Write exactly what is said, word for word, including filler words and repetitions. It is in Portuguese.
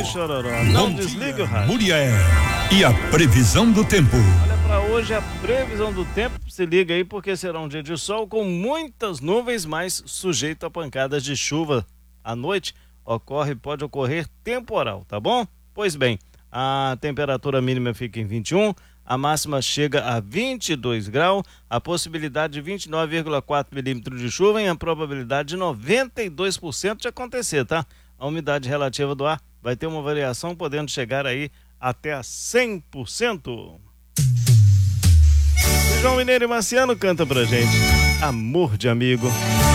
Ei, chororó, não Bom desliga dia, o rádio. Muriel. E a previsão do tempo. Olha, para hoje a previsão do tempo, se liga aí porque será um dia de sol com muitas nuvens, mas sujeito a pancadas de chuva. À noite ocorre, pode ocorrer temporal, tá bom? Pois bem, a temperatura mínima fica em vinte e um, a máxima chega a vinte e dois graus, a possibilidade de vinte e nove vírgula quatro milímetros de chuva e a probabilidade de noventa e dois por cento de acontecer, tá? A umidade relativa do ar vai ter uma variação podendo chegar aí até a cem por cento. João Mineiro e Marciano canta pra gente Amor de Amigo.